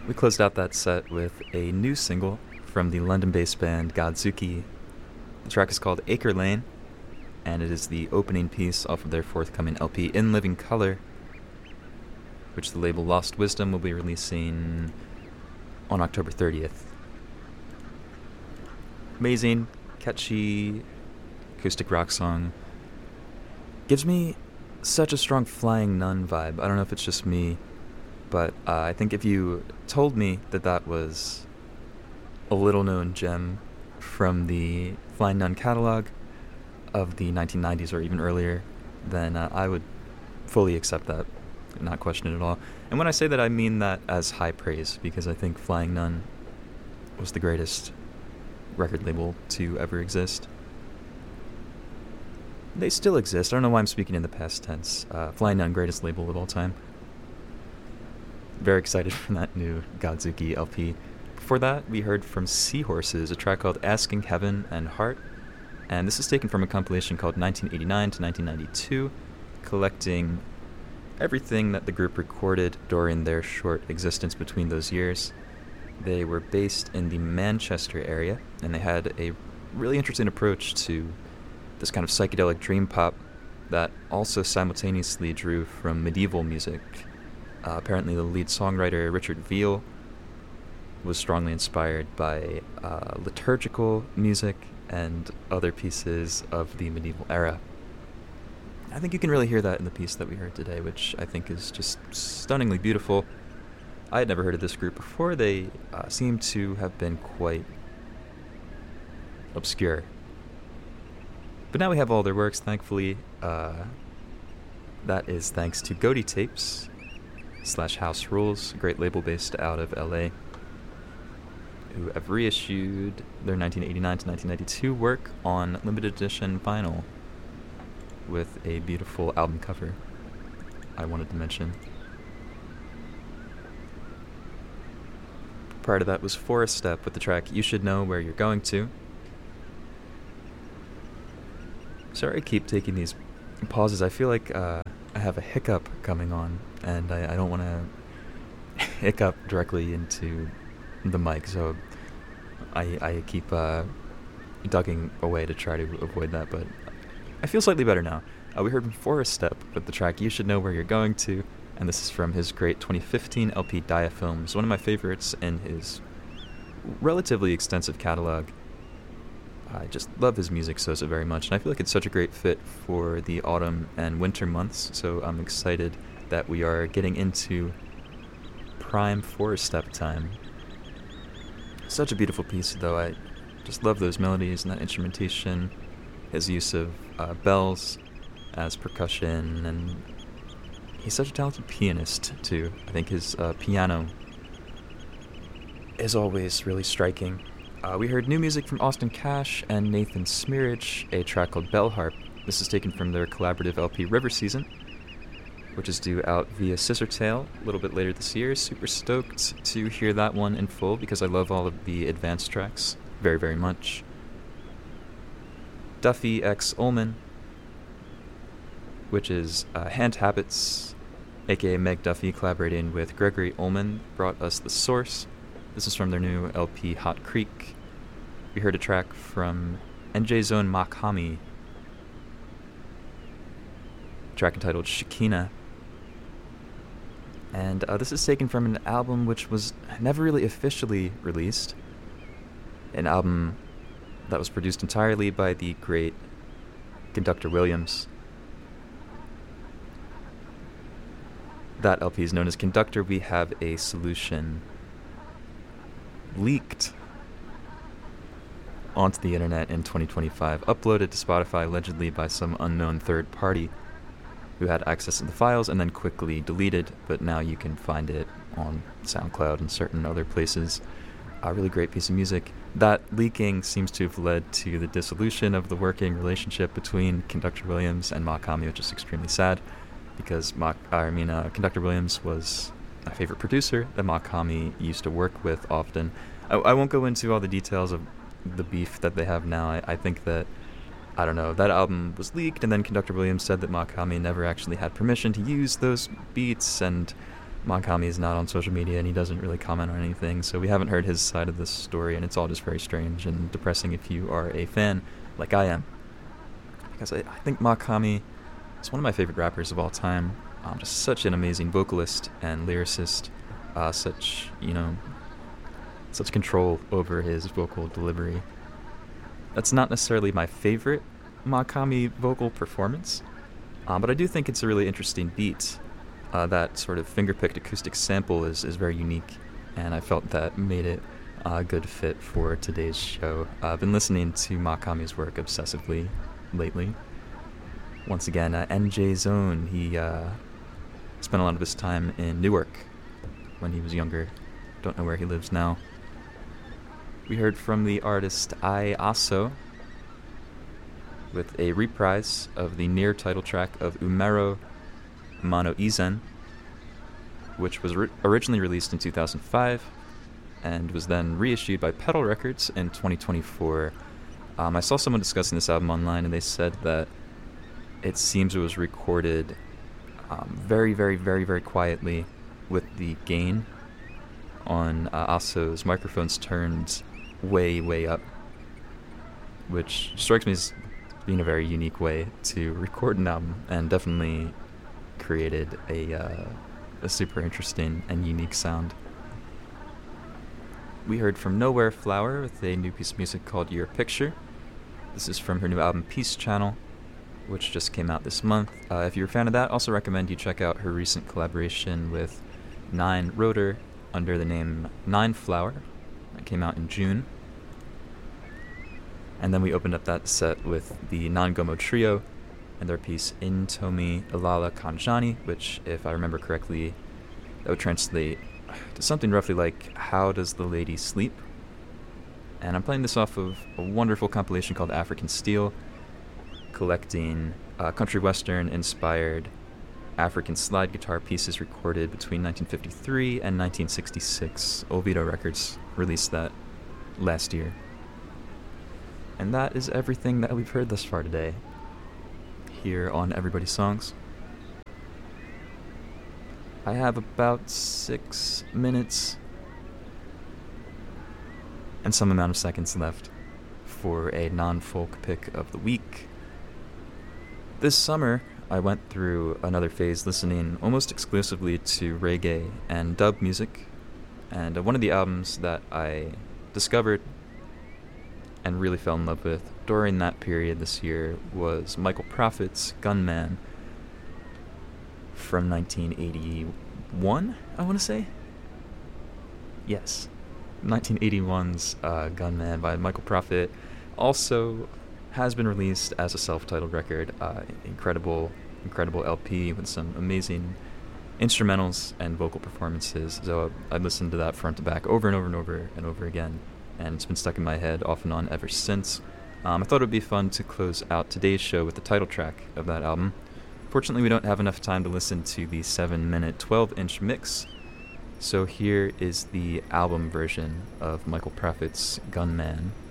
We closed out that set with a new single from the London-based band Godzuki. The track is called Acre Lane, and it is the opening piece off of their forthcoming LP In Living Color, which the label Lost Wisdom will be releasing on October 30th. Amazing, catchy, acoustic rock song. Gives me such a strong Flying Nun vibe. I don't know if it's just me, but I think if you told me that that was a little-known gem from the Flying Nun catalog of the 1990s or even earlier, then I would fully accept that, not question it at all. And when I say that, I mean that as high praise, because I think Flying Nun was the greatest record label to ever exist. They still exist. I don't know why I'm speaking in the past tense. Flying Nun, greatest label of all time. Very excited for that new Godzuki LP. Before that, we heard from Seahorses, a track called Asking Heaven and Heart. And this is taken from a compilation called 1989 to 1992, collecting everything that the group recorded during their short existence between those years. They were based in the Manchester area, and they had a really interesting approach to this kind of psychedelic dream pop that also simultaneously drew from medieval music. Apparently the lead songwriter, Richard Veal, was strongly inspired by liturgical music and other pieces of the medieval era. I think you can really hear that in the piece that we heard today, which I think is just stunningly beautiful. I had never heard of this group before. They seem to have been quite obscure. But now we have all their works, thankfully. That is thanks to Goaty Tapes / House Rules, a great label based out of LA, who have reissued their 1989 to 1992 work on limited edition vinyl with a beautiful album cover I wanted to mention. Prior to that was Forest Step with the track You Should Know Where You're Going To. Sorry I keep taking these pauses. I feel like I have a hiccup coming on, and I don't want to hiccup directly into the mic, so I keep ducking away to try to avoid that, but I feel slightly better now. We heard from Forest Step with the track You Should Know Where You're Going To, and this is from his great 2015 LP Diafilms, one of my favorites in his relatively extensive catalog. I just love his music so very much, and I feel like it's such a great fit for the autumn and winter months, so I'm excited that we are getting into prime Forest Step time. Such a beautiful piece, though. I just love those melodies and that instrumentation, his use of bells as percussion, and he's such a talented pianist, too. I think his piano is always really striking. We heard new music from Austin Cash and Nathan Smearich, a track called Bell Harp. This is taken from their collaborative LP River Season, which is due out via Scissortail a little bit later this year. Super stoked to hear that one in full because I love all of the advanced tracks very, very much. Duffy X Ullman, which is Hand Habits, aka Meg Duffy, collaborating with Gregory Ullman, brought us The Source. This is from their new LP Hot Creek. We heard a track from NJ Zone Makami, a track entitled Shikina. And this is taken from an album which was never really officially released. An album that was produced entirely by the great Conductor Williams. That LP is known as Conductor We Have a Solution. Leaked onto the internet in 2025, uploaded to Spotify allegedly by some unknown third party who had access to the files and then quickly deleted, but now you can find it on SoundCloud and certain other places. A really great piece of music. That leaking seems to have led to the dissolution of the working relationship between Conductor Williams and Makami, which is extremely sad because Conductor Williams was my favorite producer that Makami used to work with often. I won't go into all the details of the beef that they have now. I think that, I don't know, that album was leaked, and then Conductor Williams said that Makami never actually had permission to use those beats, and Makami is not on social media and he doesn't really comment on anything, so we haven't heard his side of this story, and it's all just very strange and depressing if you are a fan, like I am. Because I think Makami is one of my favorite rappers of all time. Just such an amazing vocalist and lyricist. Such control over his vocal delivery. That's not necessarily my favorite Makami vocal performance, but I do think it's a really interesting beat. That sort of finger-picked acoustic sample is very unique, and I felt that made it a good fit for today's show. I've been listening to Makami's work obsessively lately. Once again, NJ Zone, he spent a lot of his time in Newark when he was younger. Don't know where he lives now. We heard from the artist Ai Aso with a reprise of the near title track of Umero Mano Izen, which was originally released in 2005 and was then reissued by Pedal Records in 2024. I saw someone discussing this album online, and they said that it seems it was recorded very, very, very, very quietly with the gain on Aso's microphones turned way, way up, which strikes me as being a very unique way to record an album, and definitely created a super interesting and unique sound. We heard from Nowhere Flower with a new piece of music called Your Picture. This is from her new album Peace Channel, which just came out this month. If you're a fan of that, also recommend you check out her recent collaboration with Nine Rotor under the name Nine Flower. That came out in June. And then we opened up that set with the Nangomo Trio and their piece In Tomi Ilala Kanjani, which, if I remember correctly, that would translate to something roughly like How Does the Lady Sleep? And I'm playing this off of a wonderful compilation called African Steel, collecting country western inspired African slide guitar pieces recorded between 1953 and 1966. Olvido Records released that last year. And that is everything that we've heard thus far today here on Everybody's Songs. I have about 6 minutes and some amount of seconds left for a non-folk pick of the week. This summer, I went through another phase listening almost exclusively to reggae and dub music, and one of the albums that I discovered and really fell in love with during that period this year was Michael Prophet's Gunman from 1981, I want to say? Yes. 1981's Gunman by Michael Prophet also has been released as a self-titled record. Incredible LP with some amazing instrumentals and vocal performances. So I've listened to that front to back over and over and over and over again, and it's been stuck in my head off and on ever since. I thought it would be fun to close out today's show with the title track of that album. Fortunately, we don't have enough time to listen to the 7-minute 12-inch mix, so here is the album version of Michael Prophet's Gunman.